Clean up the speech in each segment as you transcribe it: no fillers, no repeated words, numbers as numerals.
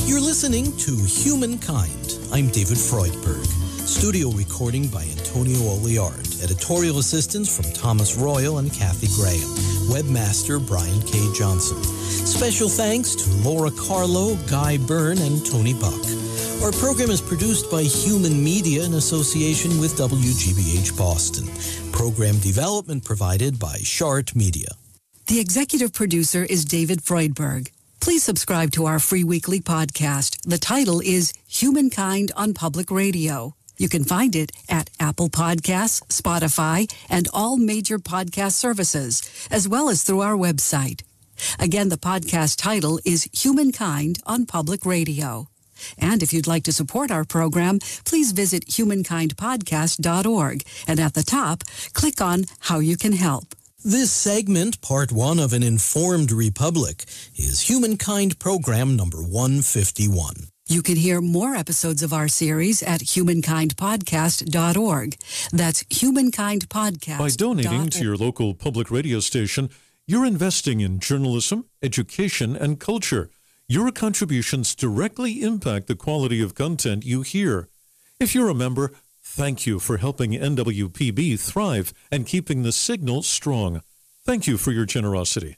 You're listening to Humankind. I'm David Freudberg. Studio recording by Antonio Oliard. Editorial assistance from Thomas Royal and Kathy Graham. Webmaster Brian K. Johnson. Special thanks to Laura Carlo, Guy Byrne, and Tony Buck. Our program is produced by Human Media in association with WGBH Boston. Program development provided by Shart Media. The executive producer is David Freudberg. Please subscribe to our free weekly podcast. The title is Humankind on Public Radio. You can find it at Apple Podcasts, Spotify, and all major podcast services, as well as through our website. Again, the podcast title is Humankind on Public Radio. And if you'd like to support our program, please visit humankindpodcast.org. And at the top, click on How You Can Help. This segment, part one of An Informed Republic, is Humankind Program number 151. You can hear more episodes of our series at humankindpodcast.org. That's humankindpodcast.org. By donating to your local public radio station, you're investing in journalism, education, and culture. Your contributions directly impact the quality of content you hear. If you're a member, thank you for helping NWPB thrive and keeping the signal strong. Thank you for your generosity.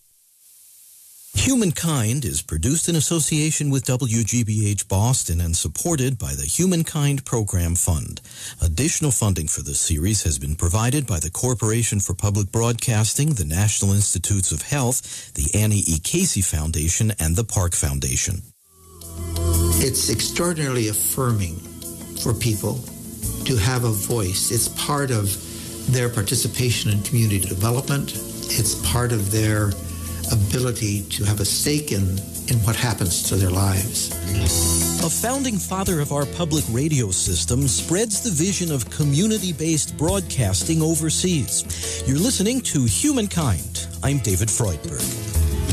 Humankind is produced in association with WGBH Boston and supported by the Humankind Program Fund. Additional funding for this series has been provided by the Corporation for Public Broadcasting, the National Institutes of Health, the Annie E. Casey Foundation, and the Park Foundation. It's extraordinarily affirming for people to have a voice. It's part of their participation in community development. It's part of their ability to have a stake in what happens to their lives. A founding father of our public radio system spreads the vision of community-based broadcasting overseas. You're listening to Humankind. I'm David Freudberg.